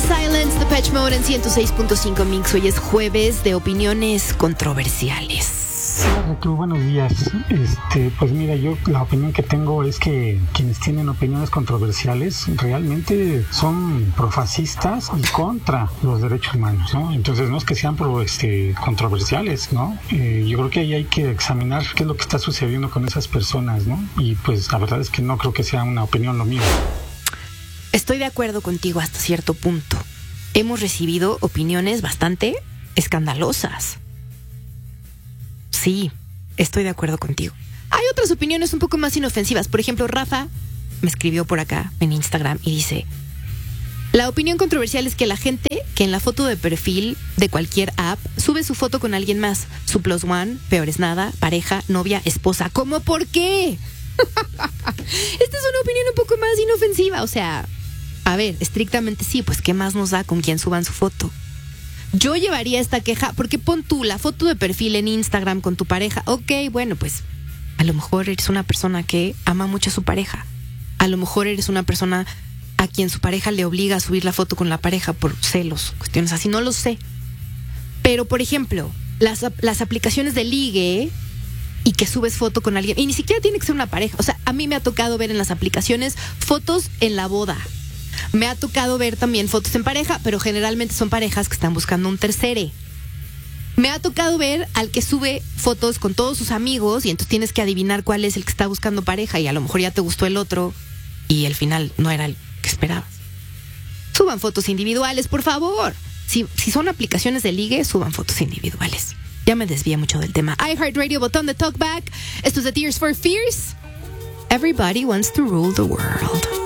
Silence, Depeche Mode en 106.5 Mix. Hoy es jueves de opiniones controversiales. Hola, Reclu, buenos días. Pues mira, yo la opinión que tengo es que quienes tienen opiniones controversiales realmente son profascistas y contra los derechos humanos, ¿no? Entonces no es que sean controversiales, ¿no? Yo creo que ahí hay que examinar qué es lo que está sucediendo con esas personas, ¿no? Y pues la verdad es que no creo que sea una opinión lo mío. Estoy de acuerdo contigo hasta cierto punto. Hemos recibido opiniones bastante escandalosas. Sí, estoy de acuerdo contigo. Hay otras opiniones un poco más inofensivas. Por ejemplo, Rafa me escribió por acá en Instagram y dice: la opinión controversial es que la gente que en la foto de perfil de cualquier app sube su foto con alguien más. Su plus one, peor es nada, pareja, novia, esposa. ¿Cómo? ¿Por qué? Esta es una opinión un poco más inofensiva. O sea, a ver, estrictamente sí, pues ¿qué más nos da con quien suban su foto? Yo llevaría esta queja, porque pon tú la foto de perfil en Instagram con tu pareja. Ok, bueno, pues a lo mejor eres una persona que ama mucho a su pareja. A lo mejor eres una persona a quien su pareja le obliga a subir la foto con la pareja por celos, cuestiones así, no lo sé. Pero, por ejemplo, las aplicaciones de ligue y que subes foto con alguien, y ni siquiera tiene que ser una pareja. O sea, a mí me ha tocado ver en las aplicaciones fotos en la boda. Me ha tocado ver también fotos en pareja, pero generalmente son parejas que están buscando un tercere. Me ha tocado ver al que sube fotos con todos sus amigos y entonces tienes que adivinar cuál es el que está buscando pareja y a lo mejor ya te gustó el otro y al final no era el que esperabas. Suban fotos individuales, por favor. Si son aplicaciones de ligue, suban fotos individuales. Ya me desvié mucho del tema. iHeartRadio, botón de talkback. Esto es de Tears for Fears. Everybody wants to rule the world.